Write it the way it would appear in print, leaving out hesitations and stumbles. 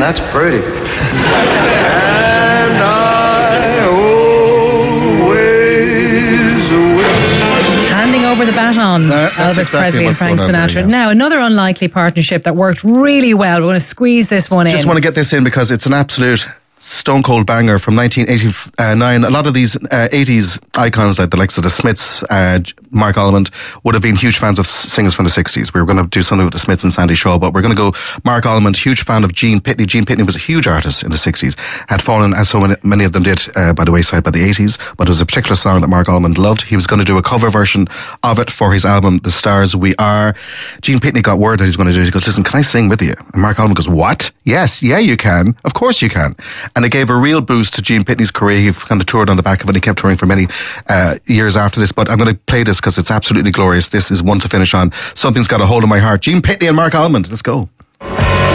that's pretty. And I always will. Handing over the baton, Elvis exactly Presley and what's Frank going on Sinatra. there, yes. Now, another unlikely partnership that worked really well. We're going to squeeze this one in. Just want to get this in because it's an absolute stone cold banger from 1989. A lot of these 80s icons like the likes of the Smiths, Mark Almond, would have been huge fans of singers from the 60s. We were going to do something with the Smiths and Sandy Shaw, but we're going to go Mark Almond, huge fan of Gene Pitney. Gene Pitney was a huge artist in the 60s, had fallen, as so many of them did, by the wayside by the 80s, but it was a particular song that Mark Almond loved. He was going to do a cover version of it for his album The Stars We Are. Gene Pitney got word that he was going to do it. He goes, listen, can I sing with you? And Mark Almond goes, what? Yes, yeah, you can. Of course you can. And it gave a real boost to Gene Pitney's career. He kind of toured on the back of it. He kept touring for many years after this. But I'm going to play this because it's absolutely glorious. This is one to finish on. Something's got a hold of my heart. Gene Pitney and Mark Almond. Let's go.